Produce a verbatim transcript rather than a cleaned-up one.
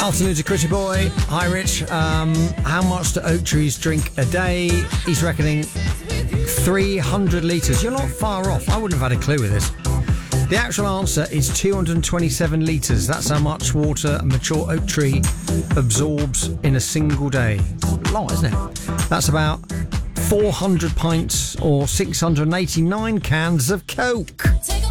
Afternoon to Critty Boy. Hi, Rich. Um, how much do oak trees drink a day? He's reckoning three hundred litres. You're not far off. I wouldn't have had a clue with this. The actual answer is two hundred twenty-seven litres. That's how much water a mature oak tree absorbs in a single day. It's a lot, isn't it? That's about four hundred pints or six hundred eighty-nine cans of Coke.